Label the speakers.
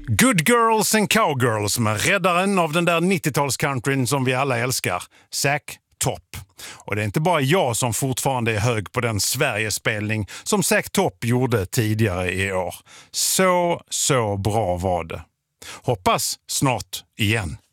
Speaker 1: Good Girls and Cowgirls med räddaren av den där 90-talscountryn som vi alla älskar, Zack Top. Och det är inte bara jag som fortfarande är hög på den Sverigespelning som Zack Top gjorde tidigare i år. Så bra var det. Hoppas snart igen.